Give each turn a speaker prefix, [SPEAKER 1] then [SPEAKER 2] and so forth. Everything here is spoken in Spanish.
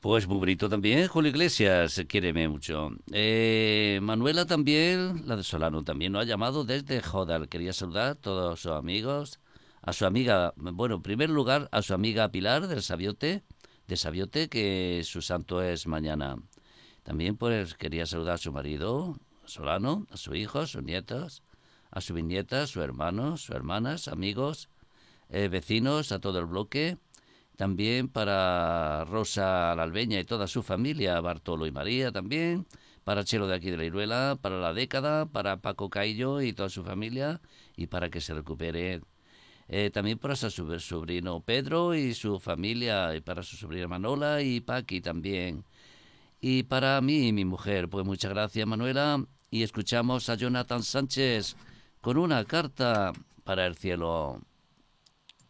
[SPEAKER 1] Pues muy bonito también, Julio Iglesias, quiéreme mucho. Manuela también, la de Solano, también nos ha llamado desde Jodar. Quería saludar a todos sus amigos, a su amiga, bueno, en primer lugar, a su amiga Pilar del Sabiote, de Sabiote, que su santo es mañana. También pues quería saludar a su marido, Solano, a su hijo, a sus nietos, a su bisnieta, a sus hermanos, sus hermanas, amigos, vecinos, a todo el bloque. También para Rosa Lalbeña y toda su familia, Bartolo y María también, para Chelo de aquí de la Iruela, para la década, para Paco Caillo y toda su familia, y para que se recupere. También para su sobrino Pedro y su familia, y para su sobrina Manola y Paqui también. Y para mí y mi mujer, pues muchas gracias Manuela. Y escuchamos a Jonathan Sánchez con una carta para el cielo.